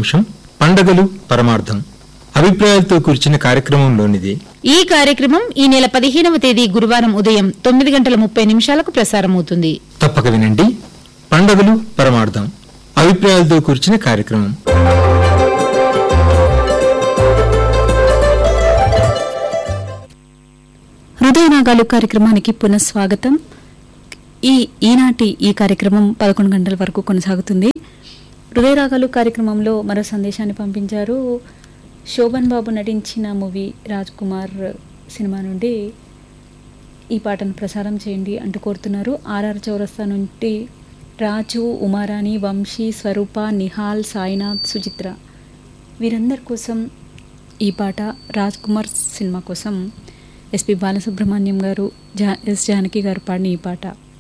అంశం పండగలు పరమార్థం అభిప్రాయాలతో కూర్చున్న కార్యక్రమంలోనిది. ఈ కార్యక్రమం ఈ నెల 15వ తేదీ గురువారం ఉదయం 9:30 ప్రసారమవుతుంది. తప్పక వినండి. పండగలు పరమార్థం అభిప్రాయాలతో కూర్చున్న కార్యక్రమం. హృదయనాగాలు కార్యక్రమానికి పునఃస్వాగతం. ఈనాటి ఈ కార్యక్రమం 11 గంటల వరకు కొనసాగుతుంది. హృదయరాగాలు కార్యక్రమంలో మరో సందేశాన్ని పంపించారు. శోభన్ బాబు నటించిన మూవీ రాజ్ కుమార్ సినిమా నుండి ఈ పాటను ప్రసారం చేయండి అంటూ కోరుతున్నారు. ఆర్ఆర్ చౌరస్తా నుండి రాజు, ఉమారాణి, వంశీ, స్వరూప, నిహాల్, సాయినాథ్, సుచిత్ర వీరందరి కోసం ఈ పాట. రాజ్ కుమార్ సినిమా కోసం ఎస్పి బాలసుబ్రహ్మణ్యం గారు, ఎస్ జానకి గారు పాడిన ఈ పాట.